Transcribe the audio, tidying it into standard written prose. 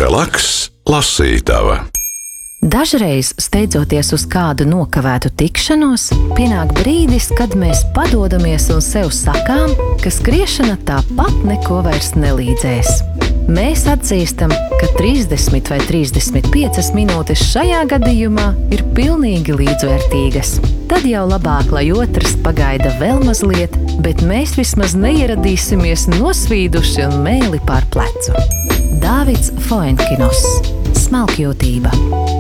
Relaks, lasītava. Dažreiz, steidzoties uz kādu nokavētu tikšanos, pienāk brīdis, kad mēs padodamies un sev sakām, ka skriešana tāpat neko vairs nelīdzēs. Mēs atzīstam, ka 30 vai 35 minūtes šajā gadījumā ir pilnīgi līdzvērtīgas. Tad jau labāk, lai otrs pagaida vēl mazliet, bet mēs vismaz neieradīsimies nosvīduši un mēli pār plecu. Dāvids Foenkinos. Smalkjūtība.